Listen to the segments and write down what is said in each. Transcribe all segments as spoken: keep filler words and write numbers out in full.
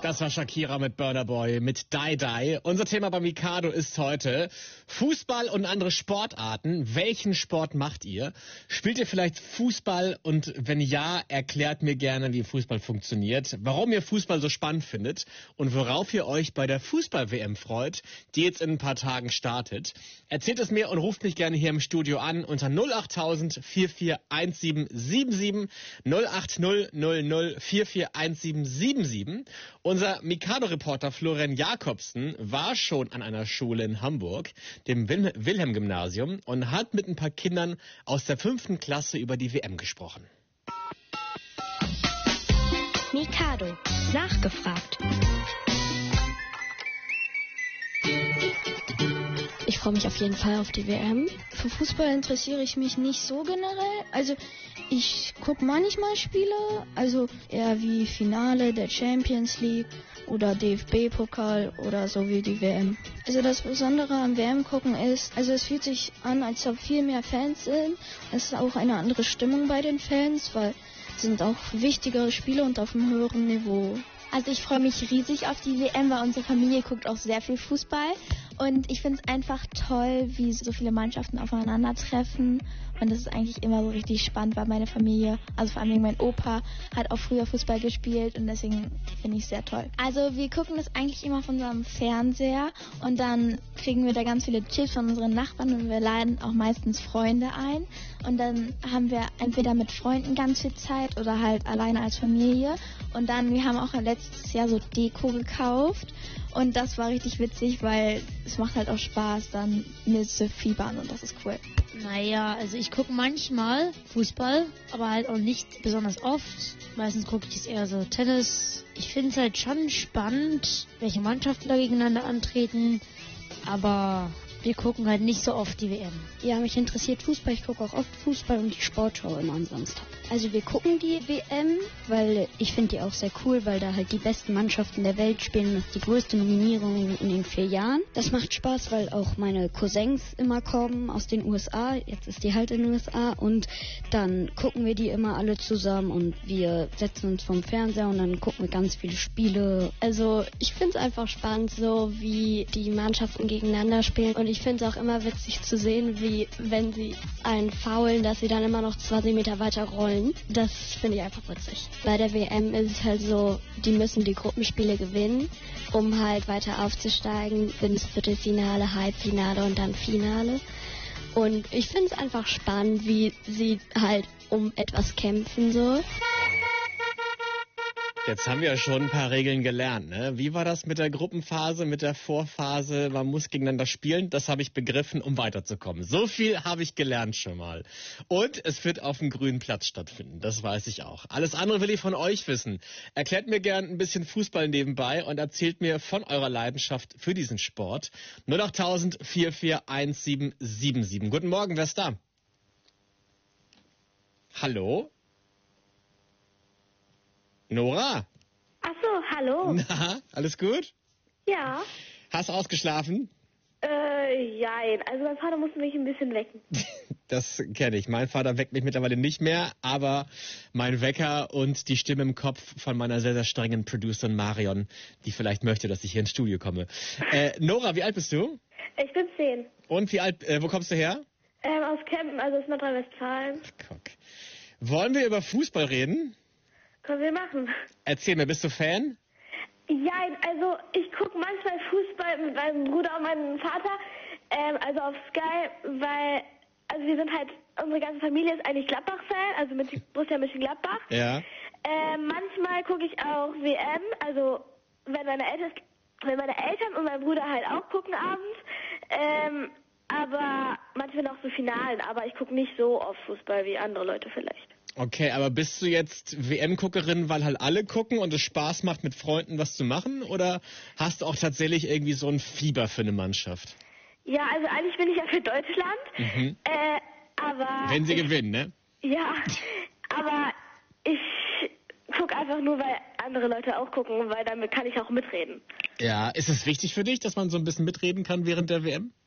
Das war Shakira mit Burna Boy, mit Die Die. Unser Thema bei Mikado ist heute Fußball und andere Sportarten. Welchen Sport macht ihr? Spielt ihr vielleicht Fußball? Und wenn ja, erklärt mir gerne, wie Fußball funktioniert, warum ihr Fußball so spannend findet und worauf ihr euch bei der Fußball-W M freut, die jetzt in ein paar Tagen startet. Erzählt es mir und ruft mich gerne hier im Studio an unter null acht null vier vier eins sieben sieben sieben, null acht null null null vier vier eins sieben sieben sieben. Unser Mikado-Reporter Florian Jakobsen war schon an einer Schule in Hamburg, dem Wil- Wilhelm-Gymnasium, und hat mit ein paar Kindern aus der fünften Klasse über die W M gesprochen. Mikado, nachgefragt. Ich freue mich auf jeden Fall auf die W M. Für Fußball interessiere ich mich nicht so generell. Also ich gucke manchmal Spiele, also eher wie Finale der Champions League oder D F B-Pokal oder so wie die W M. Also das Besondere am W M gucken ist, also es fühlt sich an, als ob viel mehr Fans sind. Es ist auch eine andere Stimmung bei den Fans, weil es sind auch wichtigere Spiele und auf einem höheren Niveau. Also ich freue mich riesig auf die W M, weil unsere Familie guckt auch sehr viel Fußball. Und ich finde es einfach toll, wie so viele Mannschaften aufeinandertreffen. Und das ist eigentlich immer so richtig spannend, weil meine Familie, also vor allem mein Opa, hat auch früher Fußball gespielt und deswegen finde ich es sehr toll. Also wir gucken das eigentlich immer auf unserem Fernseher und dann kriegen wir da ganz viele Tipps von unseren Nachbarn und wir laden auch meistens Freunde ein. Und dann haben wir entweder mit Freunden ganz viel Zeit oder halt alleine als Familie. Und dann, wir haben auch letztes Jahr so Deko gekauft. Und das war richtig witzig, weil es macht halt auch Spaß, dann mit zu fiebern und das ist cool. Naja, also ich gucke manchmal Fußball, aber halt auch nicht besonders oft. Meistens gucke ich es eher so Tennis. Ich finde es halt schon spannend, welche Mannschaften da gegeneinander antreten, aber wir gucken halt nicht so oft die W M. Ja, mich interessiert Fußball. Ich gucke auch oft Fußball und die Sportschau immer am Samstag. Also wir gucken die W M, weil ich finde die auch sehr cool, weil da halt die besten Mannschaften der Welt spielen. Das ist die größte Nominierung in den vier Jahren. Das macht Spaß, weil auch meine Cousins immer kommen aus den U S A. Jetzt ist die halt in den U S A und dann gucken wir die immer alle zusammen und wir setzen uns vom Fernseher und dann gucken wir ganz viele Spiele. Also ich finde es einfach spannend, so wie die Mannschaften gegeneinander spielen und ich finde es auch immer witzig zu sehen, wie wenn sie einen faulen, dass sie dann immer noch zwanzig Meter weiter rollen. Das finde ich einfach witzig. Bei der W M ist es halt so, die müssen die Gruppenspiele gewinnen, um halt weiter aufzusteigen ins Viertelfinale, Halbfinale und dann Finale. Und ich finde es einfach spannend, wie sie halt um etwas kämpfen so. Jetzt haben wir ja schon ein paar Regeln gelernt, ne? Wie war das mit der Gruppenphase, mit der Vorphase? Man muss gegeneinander spielen. Das habe ich begriffen, um weiterzukommen. So viel habe ich gelernt schon mal. Und es wird auf dem grünen Platz stattfinden. Das weiß ich auch. Alles andere will ich von euch wissen. Erklärt mir gern ein bisschen Fußball nebenbei und erzählt mir von eurer Leidenschaft für diesen Sport. null acht null null vier vier eins sieben sieben sieben. Guten Morgen, wer ist da? Hallo? Nora? Ach so, hallo. Na, alles gut? Ja. Hast du ausgeschlafen? Äh, jein. Also mein Vater musste mich ein bisschen wecken. Das kenne ich. Mein Vater weckt mich mittlerweile nicht mehr, aber mein Wecker und die Stimme im Kopf von meiner sehr, sehr strengen Producerin Marion, die vielleicht möchte, dass ich hier ins Studio komme. Äh, Nora, wie alt bist du? Ich bin zehn. Und wie alt, äh, wo kommst du her? Ähm, aus Kempen, also aus Nordrhein-Westfalen. Guck. Wollen wir über Fußball reden? Können wir machen. Erzähl mir, bist du Fan? Jein, also ich gucke manchmal Fußball mit meinem Bruder und meinem Vater, ähm, also auf Sky, weil, also wir sind halt, unsere ganze Familie ist eigentlich Gladbach-Fan, also mit Borussia Mönchengladbach. Ja. Ähm, manchmal gucke ich auch W M, also wenn meine Eltern, wenn meine Eltern und mein Bruder halt auch gucken abends, ähm, aber manchmal auch so Finalen, aber ich gucke nicht so oft Fußball wie andere Leute vielleicht. Okay, aber bist du jetzt W M-Guckerin, weil halt alle gucken und es Spaß macht, mit Freunden was zu machen? Oder hast du auch tatsächlich irgendwie so ein Fieber für eine Mannschaft? Ja, also eigentlich bin ich ja für Deutschland, Mhm. äh, aber... Wenn sie ich, gewinnen, ne? Ja, aber ich gucke einfach nur, weil andere Leute auch gucken, weil damit kann ich auch mitreden. Ja, ist es wichtig für dich, dass man so ein bisschen mitreden kann während der W M?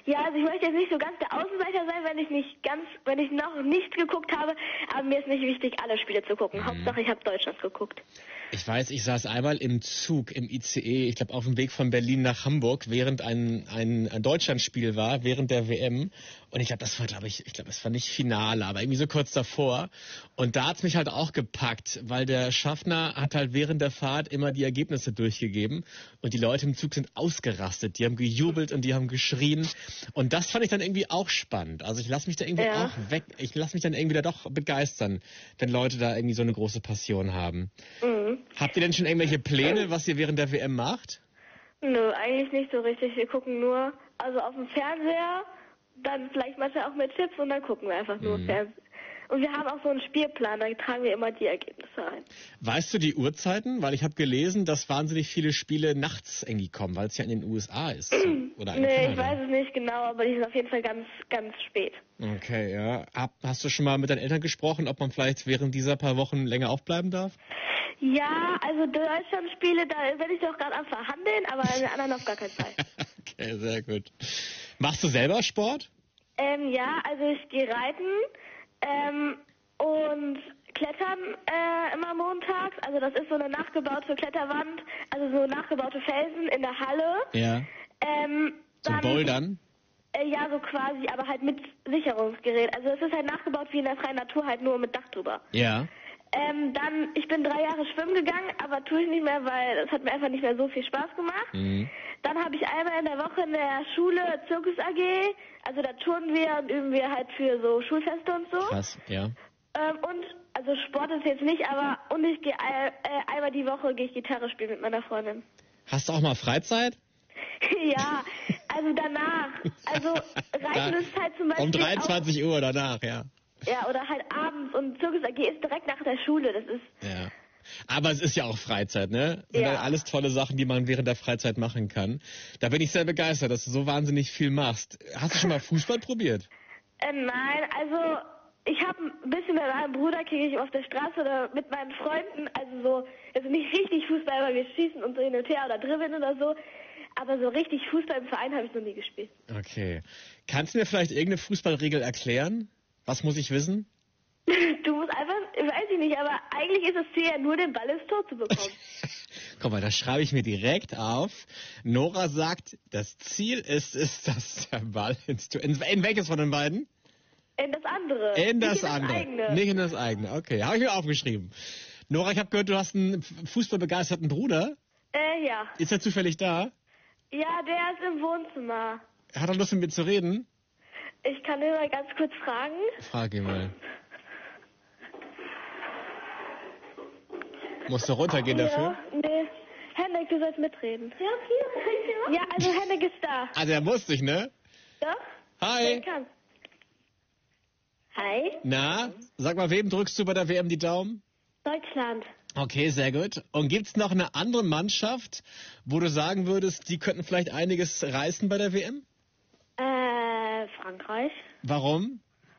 Ja, also ich möchte jetzt nicht so ganz der Außenseiter sein, wenn ich nicht ganz, wenn ich noch nicht geguckt habe, aber mir ist nicht wichtig, alle Spiele zu gucken. Mhm. Hauptsache, ich habe Deutschland geguckt. Ich weiß, ich saß einmal im Zug, im I C E, ich glaube auf dem Weg von Berlin nach Hamburg, während ein, ein, ein Deutschlandspiel war, während der W M. Und ich glaube, das war, glaube ich, ich glaube, das war nicht Finale, aber irgendwie so kurz davor. Und da hat's mich halt auch gepackt, weil der Schaffner hat halt während der Fahrt immer die Ergebnisse durchgegeben. Und die Leute im Zug sind ausgerastet. Die haben gejubelt und die haben geschrien. Und das fand ich dann irgendwie auch spannend. Also ich lasse mich da irgendwie Ja. auch weg, ich lasse mich dann irgendwie da doch begeistern, wenn Leute da irgendwie so eine große Passion haben. Mhm. Habt ihr denn schon irgendwelche Pläne, was ihr während der W M macht? Nö, eigentlich nicht so richtig. Wir gucken nur, also auf dem Fernseher, dann vielleicht manchmal auch mit Chips und dann gucken wir einfach nur Mhm. Fernsehen. Und wir haben auch so einen Spielplan, da tragen wir immer die Ergebnisse ein. Weißt du die Uhrzeiten? Weil ich habe gelesen, dass wahnsinnig viele Spiele nachts irgendwie kommen, weil es ja in den U S A ist. Oder in Nee, ich Kanada. weiß es nicht genau, aber die sind auf jeden Fall ganz, ganz spät. Okay, ja. Hab, hast du schon mal mit deinen Eltern gesprochen, ob man vielleicht während dieser paar Wochen länger aufbleiben darf? Ja, also Deutschlandspiele, da bin ich doch gerade am Verhandeln, aber in den anderen auf gar keinen Fall. Okay, sehr gut. Machst du selber Sport? Ähm, ja, also ich gehe reiten ähm, und klettern äh, immer montags. Also das ist so eine nachgebaute Kletterwand, also so nachgebaute Felsen in der Halle. Ja. Ähm, Zum dann- Bouldern? Äh, ja, so quasi, aber halt mit Sicherungsgerät. Also es ist halt nachgebaut wie in der freien Natur, halt nur mit Dach drüber. Ja. Ähm, dann, ich bin drei Jahre schwimmen gegangen, aber tue ich nicht mehr, weil es hat mir einfach nicht mehr so viel Spaß gemacht. Mhm. Dann habe ich einmal in der Woche in der Schule Zirkus A G, also da turnen wir und üben wir halt für so Schulfeste und so. Krass, ja. Ähm, und, also Sport ist jetzt nicht, aber, und ich gehe ein, äh, einmal die Woche gehe ich Gitarre spielen mit meiner Freundin. Hast du auch mal Freizeit? Ja, also danach. Also Reiten Da- ist halt zum Beispiel Um dreiundzwanzig Uhr danach, ja. Auch, ja, oder halt abends und Zirkus A G ist direkt nach der Schule, das ist... Ja. Aber es ist ja auch Freizeit, ne? Sind Ja. ja alles tolle Sachen, die man während der Freizeit machen kann. Da bin ich sehr begeistert, dass du so wahnsinnig viel machst. Hast du schon mal Fußball probiert? Äh, nein, also ich habe ein bisschen mit meinem Bruder, kriege ich auf der Straße oder mit meinen Freunden, also so, also nicht richtig Fußball, weil wir schießen und so hin und her oder dribbeln oder so, aber so richtig Fußball im Verein habe ich noch nie gespielt. Okay. Kannst du mir vielleicht irgendeine Fußballregel erklären? Was muss ich wissen? Du musst einfach, weiß ich nicht, aber eigentlich ist das Ziel ja nur, den Ball ins Tor zu bekommen. Guck mal, das schreibe ich mir direkt auf. Nora sagt, das Ziel ist es, dass der Ball ins Tor... In, in welches von den beiden? In das andere. In das nicht in andere. Das eigene. Nicht in das eigene. Okay, habe ich mir aufgeschrieben. Nora, ich habe gehört, du hast einen fußballbegeisterten Bruder. Äh, ja. Ist er zufällig da? Ja, der ist im Wohnzimmer. Hat er Lust, mit mir zu reden? Ich kann ihn mal ganz kurz fragen. Frag ihn mal. Musst du runtergehen dafür? Ja, nee. Henrik, du sollst mitreden. Ja, okay. Ja, also Henrik ist da. Ah, der muss dich, ne? Doch? Hi. Der kann. Hi. Na, sag mal, wem drückst du bei der W M die Daumen? Deutschland. Okay, sehr gut. Und gibt's noch eine andere Mannschaft, wo du sagen würdest, die könnten vielleicht einiges reißen bei der W M? Äh, Frankreich. Warum?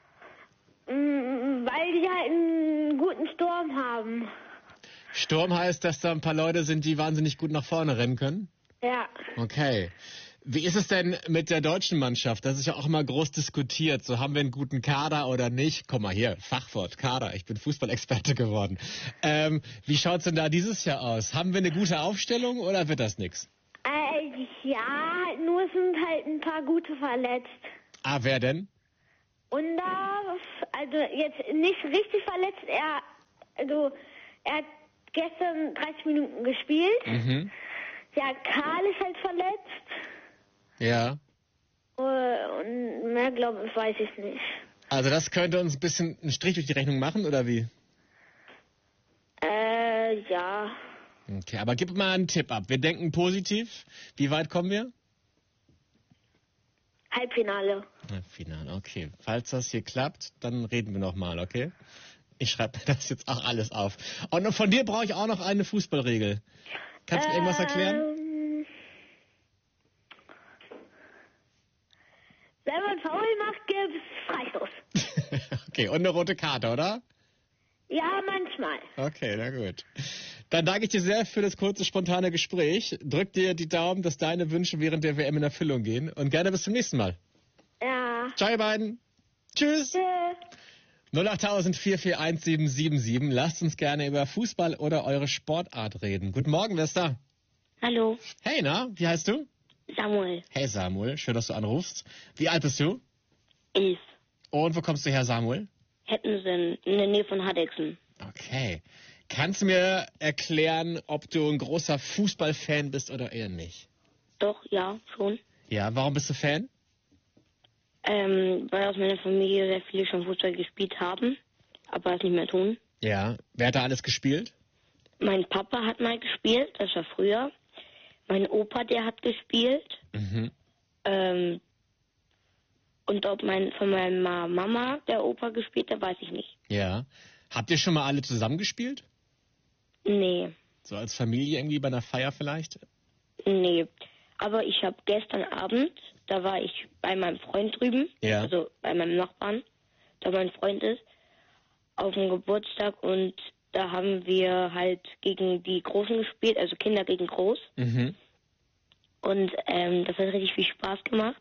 Mm, weil die halt einen guten Sturm haben. Sturm heißt, dass da ein paar Leute sind, die wahnsinnig gut nach vorne rennen können? Ja. Okay. Wie ist es denn mit der deutschen Mannschaft? Das ist ja auch immer groß diskutiert. So, haben wir einen guten Kader oder nicht? Komm mal hier, Fachwort, Kader. Ich bin Fußballexperte geworden. Ähm, wie schaut's denn da dieses Jahr aus? Haben wir eine gute Aufstellung oder wird das nix? Äh, ja, nur es sind halt ein paar gute verletzt. Ah, wer denn? Und da, also jetzt nicht richtig verletzt, er, also, er hat gestern dreißig Minuten gespielt. Mhm. Ja, Karl ist halt verletzt. Ja. Äh, Und mehr glaube ich, weiß ich nicht. Also das könnte uns ein bisschen einen Strich durch die Rechnung machen, oder wie? Äh, ja. Okay, aber gib mal einen Tipp ab. Wir denken positiv. Wie weit kommen wir? Halbfinale. Na, Finale, okay. Falls das hier klappt, dann reden wir nochmal, okay? Ich schreibe mir das jetzt auch alles auf. Und von dir brauche ich auch noch eine Fußballregel. Kannst du mir irgendwas erklären? Ähm, wenn man faul macht, gibt's Freistoß. Okay, und eine rote Karte, oder? Ja, manchmal. Okay, na gut. Dann danke ich dir sehr für das kurze, spontane Gespräch. Drück dir die Daumen, dass deine Wünsche während der W M in Erfüllung gehen. Und gerne bis zum nächsten Mal. Ja. Ciao, ihr beiden. Tschüss. Tschüss. null acht vier vier eins sieben sieben sieben. Lasst uns gerne über Fußball oder eure Sportart reden. Guten Morgen, wer ist da? Hallo, Hey, na, wie heißt du? Samuel, Hey, Samuel, schön, dass du anrufst. Wie alt bist du? elf, Und wo kommst du her, Samuel? Hettensen, in der Nähe von Haddexen. Okay. Kannst du mir erklären, ob du ein großer Fußballfan bist oder eher nicht? Doch, ja, schon. Ja, warum bist du Fan? Ähm, weil aus meiner Familie sehr viele schon Fußball gespielt haben, aber es nicht mehr tun. Ja. Wer hat da alles gespielt? Mein Papa hat mal gespielt, das war früher. Mein Opa, der hat gespielt. Mhm. Ähm, und ob mein, von meiner Mama der Opa gespielt hat, weiß ich nicht. Ja. Habt ihr schon mal alle zusammen gespielt? Nee, So als Familie irgendwie bei einer Feier vielleicht? nee. Aber ich habe gestern Abend, da war ich bei meinem Freund drüben, Ja. also bei meinem Nachbarn, da mein Freund ist, auf dem Geburtstag, und da haben wir halt gegen die Großen gespielt, also Kinder gegen Groß. Mhm. Und ähm, das hat richtig viel Spaß gemacht,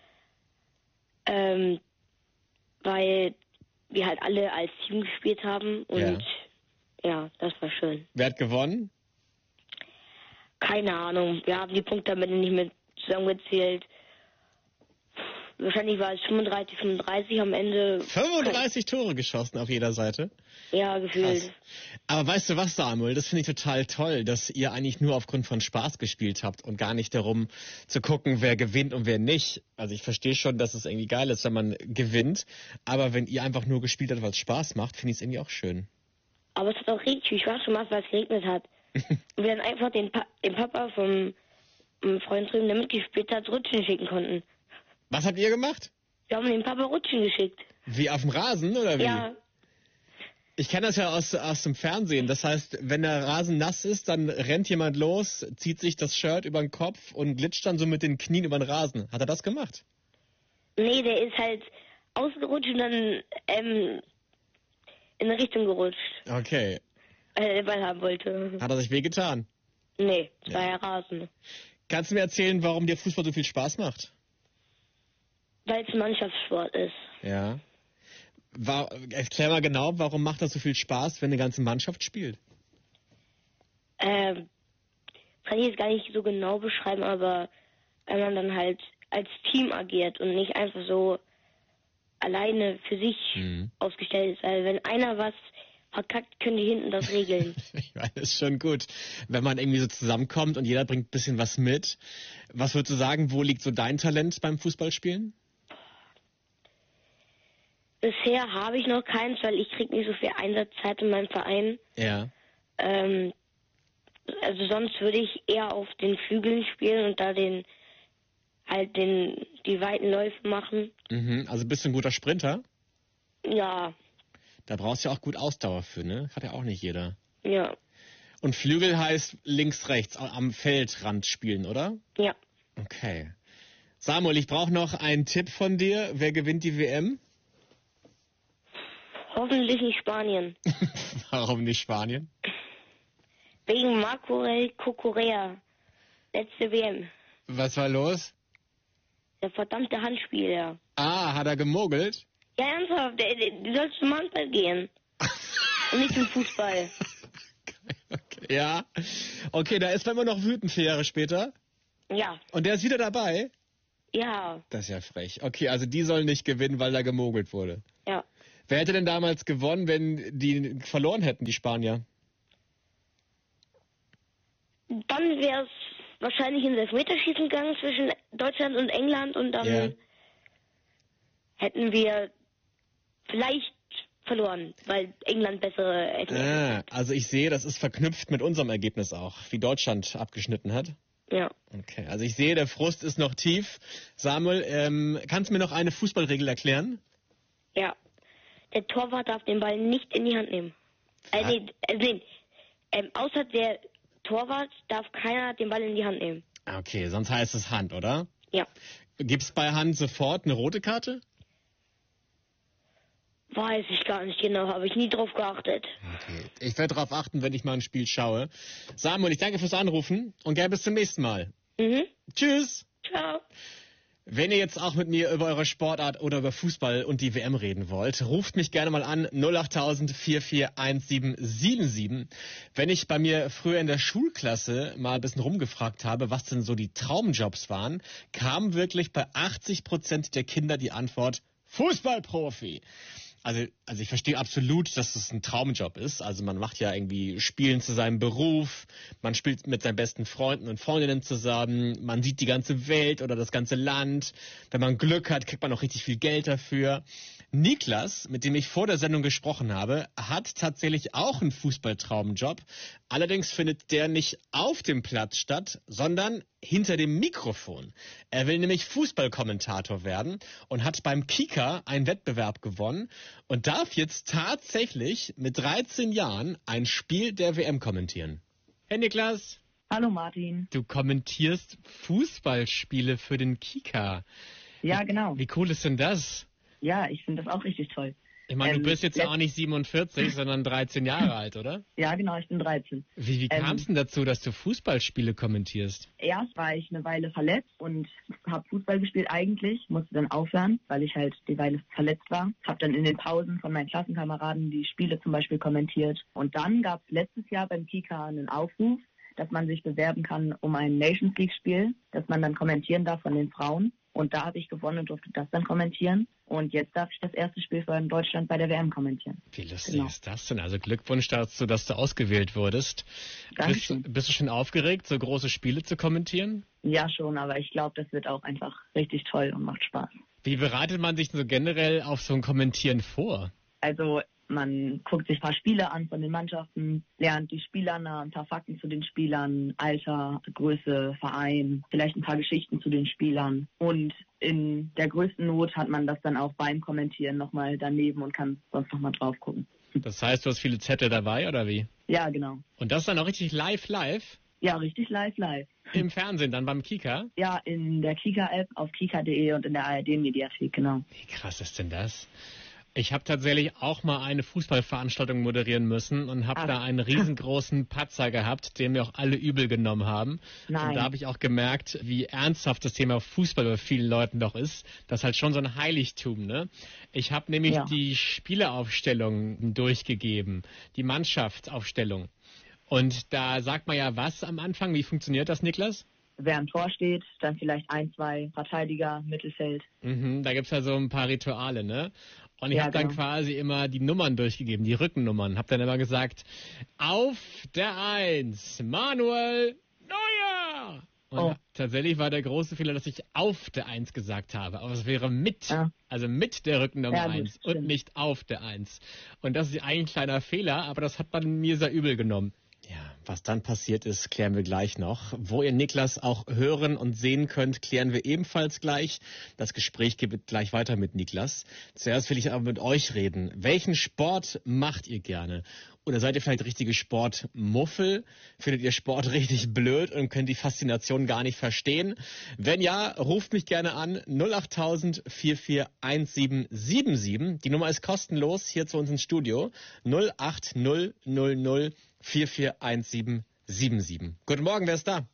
ähm, weil wir halt alle als Team gespielt haben, und ja, das war schön. Wer hat gewonnen? Keine Ahnung, wir haben die Punkte am Ende nicht mehr zusammengezählt. Wahrscheinlich war es fünfunddreißig, fünfunddreißig am Ende. fünfunddreißig Tore geschossen auf jeder Seite. Ja, gefühlt. Krass. Aber weißt du was, Samuel, das finde ich total toll, dass ihr eigentlich nur aufgrund von Spaß gespielt habt und gar nicht darum zu gucken, wer gewinnt und wer nicht. Also ich verstehe schon, dass es irgendwie geil ist, wenn man gewinnt, aber wenn ihr einfach nur gespielt habt, weil es Spaß macht, finde ich es irgendwie auch schön. Aber es hat auch richtig viel Spaß gemacht, weil es geregnet hat. Und wir dann einfach den, pa den Papa vom, vom Freund drüben, der mitgespielt hat, Rutschen schicken konnten. Was habt ihr gemacht? Wir haben den Papa Rutschen geschickt. Wie auf dem Rasen oder wie? Ja, Ich kenne das ja aus, aus dem Fernsehen. Das heißt, wenn der Rasen nass ist, dann rennt jemand los, zieht sich das Shirt über den Kopf und glitscht dann so mit den Knien über den Rasen. Hat er das gemacht? nee, der ist halt ausgerutscht und dann ähm, in eine Richtung gerutscht, Okay. weil er den Ball haben wollte. Hat er sich wehgetan? Nee, es war ja Rasen. Kannst du mir erzählen, warum dir Fußball so viel Spaß macht? Weil es Mannschaftssport ist. Ja. War, erklär mal genau, warum macht das so viel Spaß, wenn eine ganze Mannschaft spielt? Ähm, kann ich jetzt gar nicht so genau beschreiben, aber wenn man dann halt als Team agiert und nicht einfach so alleine für sich Mhm. aufgestellt ist. Weil wenn einer was verkackt, können die hinten das regeln. Ich meine, das ist schon gut, wenn man irgendwie so zusammenkommt und jeder bringt ein bisschen was mit. Was würdest du sagen, wo liegt so dein Talent beim Fußballspielen? Bisher habe ich noch keins, weil ich kriege nicht so viel Einsatzzeit in meinem Verein. Ja. Ähm, also sonst würde ich eher auf den Flügeln spielen und da den halt den die weiten Läufe machen. Mhm. Also bist du ein guter Sprinter? Ja, Da brauchst du ja auch gut Ausdauer für, ne? Hat ja auch nicht jeder. ja, Und Flügel heißt links, rechts, am Feldrand spielen, oder? ja. Okay. Samuel, ich brauche noch einen Tipp von dir. Wer gewinnt die W M? Hoffentlich nicht Spanien. Warum nicht Spanien? Wegen Marco Cucurella. Letzte W M. Was war los? Der verdammte Handspieler. Ah, hat er gemogelt? Ja, ernsthaft, der, der, der soll zum Handball gehen. Und nicht zum Fußball. Okay. Ja. Okay, da ist man immer noch wütend vier Jahre später. Ja, Und der ist wieder dabei? ja, Das ist ja frech. Okay, also die sollen nicht gewinnen, weil da gemogelt wurde. ja. Wer hätte denn damals gewonnen, wenn die verloren hätten, die Spanier? Dann wäre es wahrscheinlich ins Elfmeterschießen gegangen zwischen Deutschland und England und dann Ja. hätten wir vielleicht verloren, weil England bessere Elfmeter. Ah, also ich sehe, das ist verknüpft mit unserem Ergebnis auch, wie Deutschland abgeschnitten hat. Ja. Okay, also ich sehe, der Frust ist noch tief. Samuel, ähm, kannst du mir noch eine Fußballregel erklären? Ja. Der Torwart darf den Ball nicht in die Hand nehmen. Äh, Ah. nee, äh, nee. Ähm, außer der Torwart darf keiner den Ball in die Hand nehmen. Okay, sonst heißt es Hand, oder? Ja. Gibt's bei Hand sofort eine rote Karte? Weiß ich gar nicht genau, habe ich nie drauf geachtet. Okay. Ich werde darauf achten, wenn ich mal ein Spiel schaue. Samuel, ich danke fürs Anrufen und gerne bis zum nächsten Mal. Mhm. Tschüss! Ciao. Wenn ihr jetzt auch mit mir über eure Sportart oder über Fußball und die W M reden wollt, ruft mich gerne mal an null acht tausend vier vier eins sieben sieben sieben. Wenn ich bei mir früher in der Schulklasse mal ein bisschen rumgefragt habe, was denn so die Traumjobs waren, kam wirklich bei achtzig Prozent der Kinder die Antwort Fußballprofi. Also, also ich verstehe absolut, dass es ein Traumjob ist. Also man macht ja irgendwie Spielen zu seinem Beruf, man spielt mit seinen besten Freunden und Freundinnen zusammen, man sieht die ganze Welt oder das ganze Land. Wenn man Glück hat, kriegt man auch richtig viel Geld dafür. Niklas, mit dem ich vor der Sendung gesprochen habe, hat tatsächlich auch einen Fußballtraumjob. Allerdings findet der nicht auf dem Platz statt, sondern hinter dem Mikrofon. Er will nämlich Fußballkommentator werden und hat beim Kika einen Wettbewerb gewonnen und darf jetzt tatsächlich mit dreizehn Jahren ein Spiel der W M kommentieren. Hey Niklas. Hallo Martin. Du kommentierst Fußballspiele für den Kika. Ja, genau. Wie cool ist denn das? Ja, ich finde das auch richtig toll. Ich meine, Ähm, du bist jetzt letzt- auch nicht siebenundvierzig, sondern dreizehn Jahre alt, oder? Ja, genau, ich bin dreizehn. Wie, wie Ähm, kam es denn dazu, dass du Fußballspiele kommentierst? Erst war ich eine Weile verletzt und habe Fußball gespielt eigentlich, musste dann aufhören, weil ich halt die Weile verletzt war. Habe dann in den Pausen von meinen Klassenkameraden die Spiele zum Beispiel kommentiert. Und dann gab es letztes Jahr beim Kika einen Aufruf, dass man sich bewerben kann um ein Nations League-Spiel, das man dann kommentieren darf von den Frauen. Und da habe ich gewonnen und durfte das dann kommentieren. Und jetzt darf ich das erste Spiel von Deutschland bei der W M kommentieren. Wie lustig Genau. ist das denn? Also Glückwunsch dazu, dass du ausgewählt wurdest. Bist, Dankeschön. bist du schon aufgeregt, so große Spiele zu kommentieren? Ja, schon, aber ich glaube, das wird auch einfach richtig toll und macht Spaß. Wie bereitet man sich denn so generell auf so ein Kommentieren vor? Also man guckt sich ein paar Spiele an von den Mannschaften, lernt die Spieler nah, ein paar Fakten zu den Spielern, Alter, Größe, Verein, vielleicht ein paar Geschichten zu den Spielern. Und in der größten Not hat man das dann auch beim Kommentieren nochmal daneben und kann sonst nochmal drauf gucken. Das heißt, du hast viele Zettel dabei, oder wie? Ja, genau. Und das dann auch richtig live, live? Ja, richtig live, live. Im Fernsehen, dann beim Kika? Ja, in der Kika-App, auf kika punkt de und in der A R D-Mediathek, genau. Wie krass ist denn das? Ich habe tatsächlich auch mal eine Fußballveranstaltung moderieren müssen und habe Ach. da einen riesengroßen Patzer gehabt, den mir auch alle übel genommen haben. Nein. Und da habe ich auch gemerkt, wie ernsthaft das Thema Fußball bei vielen Leuten doch ist. Das ist halt schon so ein Heiligtum, ne? Ich habe nämlich Ja. die Spieleaufstellung durchgegeben, die Mannschaftsaufstellung. Und da sagt man ja was am Anfang. Wie funktioniert das, Niklas? Wer am Tor steht, dann vielleicht ein, zwei Verteidiger, Mittelfeld. Mhm, da gibt's ja so ein paar Rituale, ne? Und ich Ja, habe dann genau. quasi immer die Nummern durchgegeben, die Rückennummern. Habe dann immer gesagt, auf der Eins, Manuel Neuer. Und Oh. tatsächlich war der große Fehler, dass ich auf der Eins gesagt habe. Aber es wäre mit, Ja. also mit der Rückennummer Ja, gut, eins und stimmt. nicht auf der Eins. Und das ist eigentlich ein kleiner Fehler, aber das hat man mir sehr übel genommen. Ja, was dann passiert ist, klären wir gleich noch. Wo ihr Niklas auch hören und sehen könnt, klären wir ebenfalls gleich. Das Gespräch geht gleich weiter mit Niklas. Zuerst will ich aber mit euch reden. Welchen Sport macht ihr gerne? Oder seid ihr vielleicht richtige Sportmuffel? Findet ihr Sport richtig blöd und könnt die Faszination gar nicht verstehen? Wenn ja, ruft mich gerne an. null acht tausend vier vier eins sieben sieben sieben. Die Nummer ist kostenlos hier zu uns ins Studio. null acht null null null vier vier eins sieben sieben sieben. Guten Morgen, wer ist da?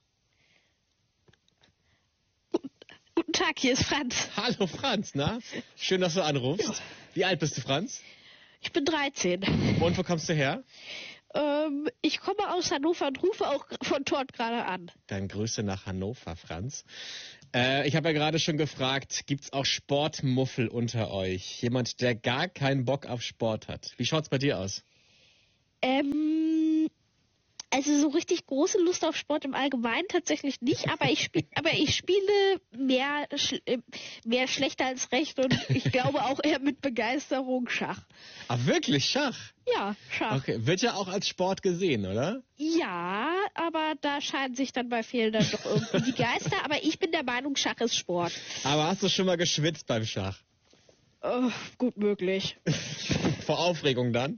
Guten Tag, hier ist Franz. Hallo Franz, na? Schön, dass du anrufst. Wie alt bist du, Franz? Ich bin dreizehn. Und wo kommst du her? Ähm, ich komme aus Hannover und rufe auch von dort gerade an. Dann Grüße nach Hannover, Franz. Äh, ich habe ja gerade schon gefragt, gibt's auch Sportmuffel unter euch? Jemand, der gar keinen Bock auf Sport hat. Wie schaut's bei dir aus? Ähm, also so richtig große Lust auf Sport im Allgemeinen tatsächlich nicht, aber ich spiele, aber ich spiele mehr, sch äh, mehr schlechter als recht und ich glaube auch eher mit Begeisterung Schach. Ah, wirklich? Schach? Ja, Schach. Okay, wird ja auch als Sport gesehen, oder? Ja, aber da scheiden sich dann bei vielen dann doch irgendwie die Geister. Aber ich bin der Meinung, Schach ist Sport. Aber hast du schon mal geschwitzt beim Schach? Oh, gut möglich. Vor Aufregung dann?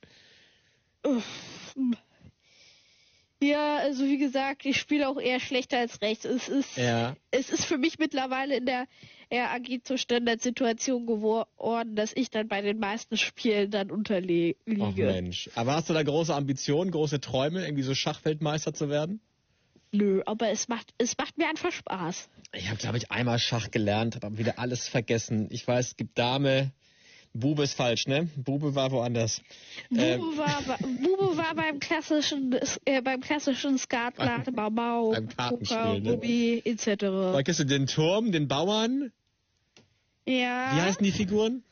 Ja, also wie gesagt, ich spiele auch eher schlechter als rechts. Es ist, Ja. es ist für mich mittlerweile in der eher agito Standardsituation geworden, dass ich dann bei den meisten Spielen dann unterliege. Ach Mensch. Aber hast du da große Ambitionen, große Träume, irgendwie so Schachweltmeister zu werden? Nö, aber es macht, es macht mir einfach Spaß. Ich habe, glaube ich, einmal Schach gelernt, habe aber wieder alles vergessen. Ich weiß, es gibt Dame, Bube ist falsch, ne? Bube war woanders. Bube, Ähm, war, Bube war beim klassischen, äh, beim klassischen Skat, Lade, Mau, beim Kartenspiel, Poker, ne? Ruby, et cetera. Da kennst du den Turm, den Bauern? Ja. Wie heißen die Figuren?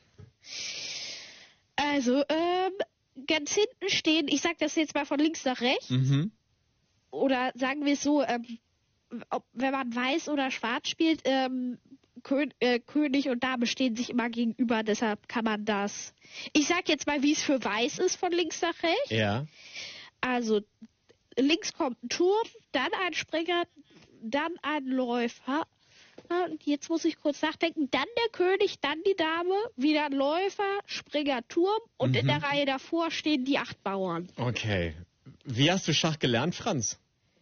Also, ähm, ganz hinten stehen, ich sag das jetzt mal von links nach rechts, Mhm. oder sagen wir es so, ähm, ob, wenn man weiß oder schwarz spielt, ähm, Kön äh, König und Dame stehen sich immer gegenüber, deshalb kann man das. Ich sag jetzt mal, wie es für weiß ist, von links nach rechts. Ja. Also, links kommt ein Turm, dann ein Springer, dann ein Läufer. Und jetzt muss ich kurz nachdenken. Dann der König, dann die Dame, wieder ein Läufer, Springer, Turm und Mhm. in der Reihe davor stehen die acht Bauern. Okay. Wie hast du Schach gelernt, Franz?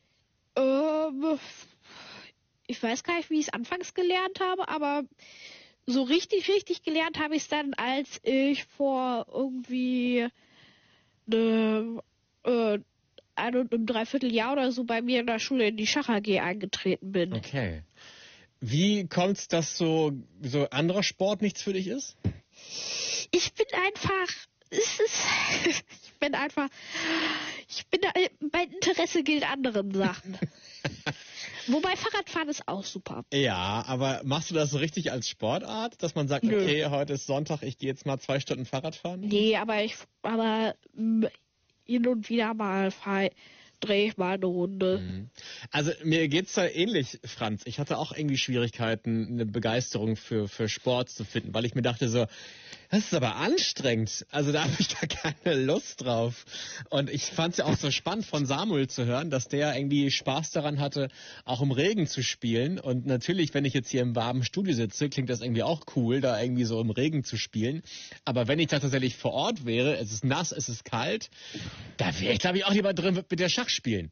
Ähm, ich weiß gar nicht, wie ich es anfangs gelernt habe, aber so richtig, richtig gelernt habe ich es dann, als ich vor irgendwie ne, äh, ein und einem Dreivierteljahr oder so bei mir in der Schule in die Schach-A G eingetreten bin. Okay. Wie kommt's, dass so, so anderer Sport nichts für dich ist? Ich bin einfach, es ist, ich bin einfach, ich bin, mein Interesse gilt anderen Sachen. Wobei Fahrradfahren ist auch super. Ja, aber machst du das so richtig als Sportart, dass man sagt, Nö. okay, heute ist Sonntag, ich gehe jetzt mal zwei Stunden Fahrrad fahren? Nee, aber ich, aber mm, hin und wieder mal fahr, drehe ich mal eine Runde. Also mir geht's da ähnlich, Franz. Ich hatte auch irgendwie Schwierigkeiten, eine Begeisterung für, für Sport zu finden, weil ich mir dachte so, das ist aber anstrengend. Also da habe ich gar keine Lust drauf. Und ich fand es ja auch so spannend von Samuel zu hören, dass der irgendwie Spaß daran hatte, auch im Regen zu spielen. Und natürlich, wenn ich jetzt hier im warmen Studio sitze, klingt das irgendwie auch cool, da irgendwie so im Regen zu spielen. Aber wenn ich da tatsächlich vor Ort wäre, es ist nass, es ist kalt, da wäre ich, glaube ich, auch lieber drin mit der Schach spielen.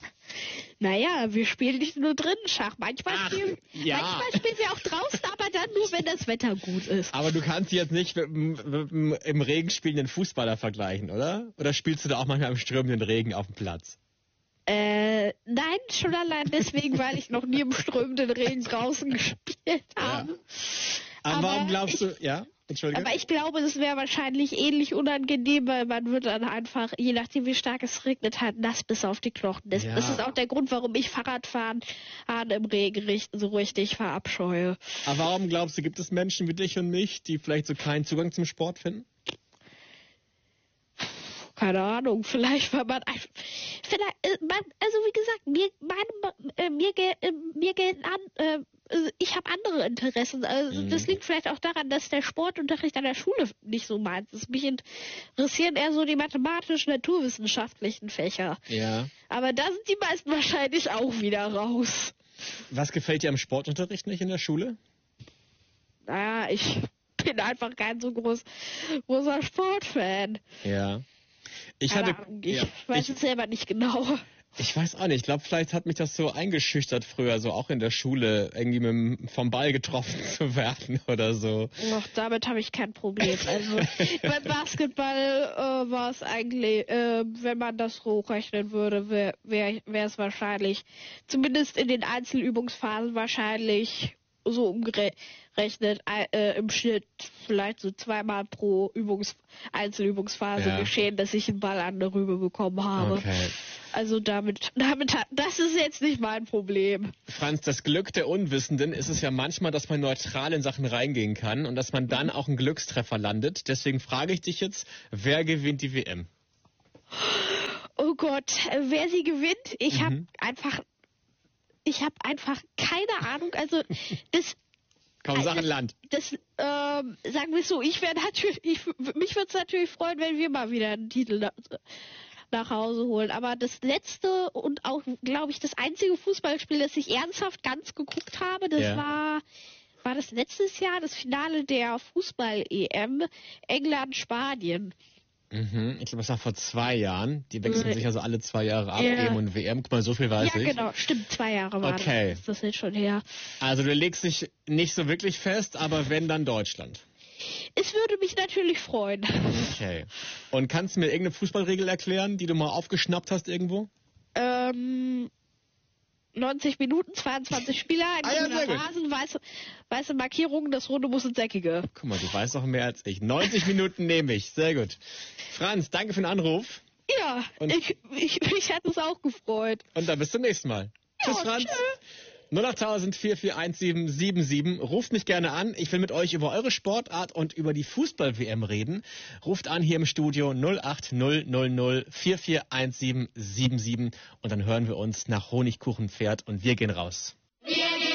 Naja, wir spielen nicht nur drinnen Schach. Manchmal, Ach, spielen, ja. manchmal spielen wir auch draußen, aber dann nur, wenn das Wetter gut ist. Aber du kannst jetzt nicht mit, mit, mit einem im Regen spielenden Fußballer vergleichen, oder? Oder spielst du da auch manchmal im strömenden Regen auf dem Platz? Äh, nein, schon allein deswegen, weil ich noch nie im strömenden Regen draußen gespielt habe. Aber, Aber warum glaubst ich- du, ja? Entschuldige. Aber ich glaube, das wäre wahrscheinlich ähnlich unangenehm, weil man wird dann einfach, je nachdem wie stark es regnet, halt nass bis auf die Knochen. Das, Ja. das ist auch der Grund, warum ich Fahrradfahren an im Regen richt- so richtig verabscheue. Aber warum glaubst du, gibt es Menschen wie dich und mich, die vielleicht so keinen Zugang zum Sport finden? Keine Ahnung, vielleicht weil man einfach, vielleicht, äh, man, also wie gesagt, mir, meine, äh, mir, ge, äh, mir gelten an, äh, äh, ich habe andere Interessen. Also Mhm. das liegt vielleicht auch daran, dass der Sportunterricht an der Schule nicht so meins ist. Mich interessieren eher so die mathematischen, naturwissenschaftlichen Fächer. Ja. Aber da sind die meisten wahrscheinlich auch wieder raus. Was gefällt dir am Sportunterricht nicht in der Schule? Naja, ich bin einfach kein so groß, großer Sportfan. Ja. Ich Keine hatte, Ahnung, ich ja, weiß ich, es selber nicht genau. ich weiß auch nicht. Ich glaube, vielleicht hat mich das so eingeschüchtert früher, so auch in der Schule, irgendwie mit dem, vom Ball getroffen zu werden oder so. Doch, damit habe ich kein Problem. Also beim Basketball äh, war es eigentlich, äh, wenn man das hochrechnen würde, wäre wär, wär es wahrscheinlich, zumindest in den Einzelübungsphasen wahrscheinlich so umgerechnet, äh, im Schnitt vielleicht so zweimal pro Übungs Einzelübungsphase Ja. geschehen, dass ich einen Ball an der Rübe bekommen habe. Okay. Also damit, damit hat, das ist jetzt nicht mein Problem. Franz, das Glück der Unwissenden ist es ja manchmal, dass man neutral in Sachen reingehen kann und dass man dann auch einen Glückstreffer landet. Deswegen frage ich dich jetzt, wer gewinnt die W M? Oh Gott, äh, wer sie gewinnt, ich habe Mhm. einfach, ich habe einfach keine Ahnung. Also das, Komm, sag ein Land. das, ähm, sagen wir es so, ich wäre natürlich, ich, mich würde es natürlich freuen, wenn wir mal wieder einen Titel nach, nach Hause holen. Aber das letzte und auch, glaube ich, das einzige Fußballspiel, das ich ernsthaft ganz geguckt habe, das Ja. war, war das letztes Jahr, das Finale der Fußball-E M, England-Spanien. Mhm. Ich glaube, das war vor zwei Jahren. Die wechseln Äh, sich also alle zwei Jahre ab, ja. E M und W M. Guck mal, so viel weiß Ja, ich. genau, stimmt, zwei Jahre war Okay. das. Ist das jetzt schon her. Also du legst dich nicht so wirklich fest, aber wenn, dann Deutschland. Es würde mich natürlich freuen. Okay. Und kannst du mir irgendeine Fußballregel erklären, die du mal aufgeschnappt hast irgendwo? Ähm, neunzig Minuten, zweiundzwanzig Spieler, ein Ah, ja, grüner sehr gut. Rasen, weiße, weiße Markierungen, das Runde muss ins Eckige. Guck mal, du weißt noch mehr als ich. neunzig Minuten nehme ich. Sehr gut. Franz, danke für den Anruf. Ja, Und- ich, ich, mich hat es auch gefreut. Und dann bis zum nächsten Mal. Ja, Tschüss, Franz. tschüss. null acht tausend vier vier eins sieben sieben sieben. Ruft mich gerne an. Ich will mit euch über eure Sportart und über die Fußball-W M reden. Ruft an hier im Studio null acht null null null vier vier eins sieben sieben sieben und dann hören wir uns nach Honigkuchenpferd und wir gehen raus.